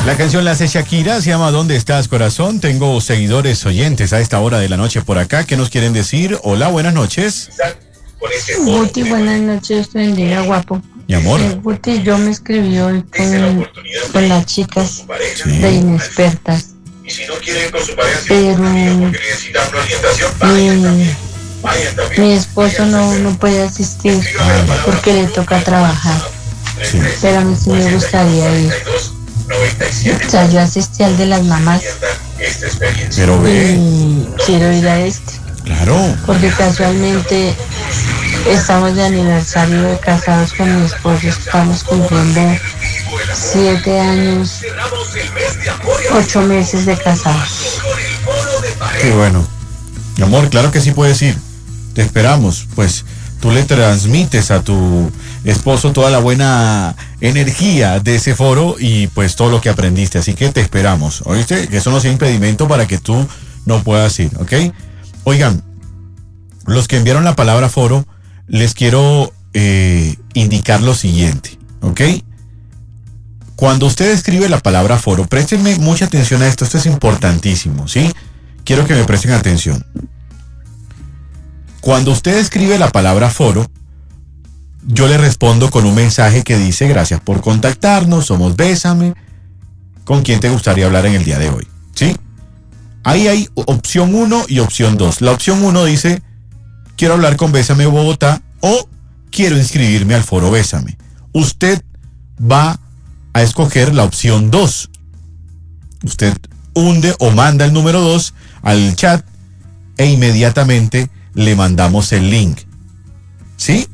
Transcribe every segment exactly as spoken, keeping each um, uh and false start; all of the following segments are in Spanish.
La canción la hace Shakira, se llama ¿Dónde estás, corazón? Tengo seguidores oyentes a esta hora de la noche por acá. ¿Qué nos quieren decir? Hola, buenas noches. Guti, buenas noches, te bendiga, guapo. Mi amor. Eh, Guti, yo me escribí hoy con, con las chicas Sí. de Inexpertas. Pero mi, mi esposo no, no puede asistir porque le toca trabajar. Sí. Pero a mí sí me gustaría ir. O sea, yo asistí al de las mamás Pero ve, y quiero ir a este. claro. Porque casualmente estamos de aniversario de casados con mi esposo, estamos cumpliendo siete años, ocho meses de casados. Qué bueno. Mi amor, claro que sí puedes ir. Te esperamos. Pues tú le transmites a tu esposo toda la buena energía de ese foro y pues todo lo que aprendiste. Así que te esperamos. ¿Oíste? Que eso no sea impedimento para que tú no puedas ir, ¿ok? Oigan, los que enviaron la palabra foro, les quiero eh, indicar lo siguiente, ¿ok? Cuando usted escribe la palabra foro, préstenme mucha atención a esto, esto es importantísimo, ¿sí? Quiero que me presten atención. Cuando usted escribe la palabra foro, yo le respondo con un mensaje que dice, gracias por contactarnos, somos Bésame, ¿con quién te gustaría hablar en el día de hoy? ¿Sí? Ahí hay opción uno y opción dos. La opción uno dice, quiero hablar con Bésame Bogotá o quiero inscribirme al foro Bésame. Usted va a escoger la opción dos. Usted hunde o manda el número dos al chat e inmediatamente le mandamos el link. ¿Sí?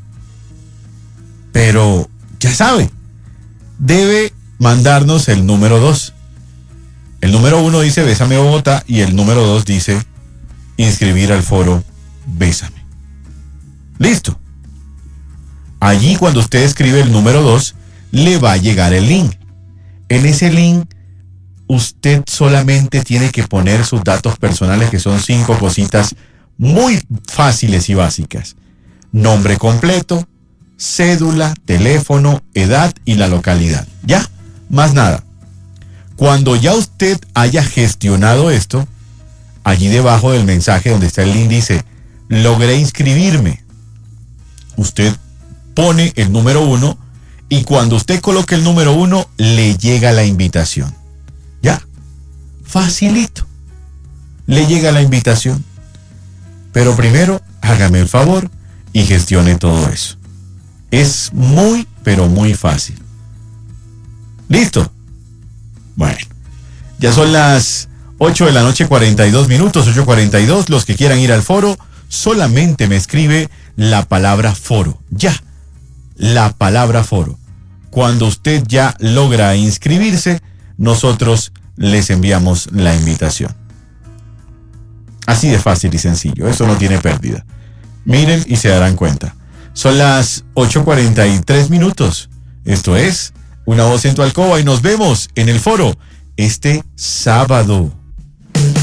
Pero ya sabe, debe mandarnos el número dos. El número uno dice Bésame Bogotá y el número dos dice inscribir al foro Bésame. Listo. Allí cuando usted escribe el número dos, le va a llegar el link. En ese link, usted solamente tiene que poner sus datos personales, que son cinco cositas muy fáciles y básicas. Nombre completo, cédula, teléfono, edad y la localidad. Ya, más nada. Cuando ya usted haya gestionado esto, allí debajo del mensaje donde está el link dice, logré inscribirme. Usted pone el número uno y cuando usted coloque el número uno, le llega la invitación. Ya, facilito. Le llega la invitación. Pero primero, hágame el favor y gestione todo eso. Es muy, pero muy fácil. ¿Listo? Bueno, ya son las ocho de la noche, cuarenta y dos minutos, ocho cuarenta y dos. Los que quieran ir al foro, solamente me escribe la palabra foro. Ya, la palabra foro. Cuando usted ya logra inscribirse, nosotros les enviamos la invitación. Así de fácil y sencillo, eso no tiene pérdida. Miren y se darán cuenta. Son las ocho cuarenta y tres minutos. Esto es Una Voz en tu Alcoba y nos vemos en el foro este sábado.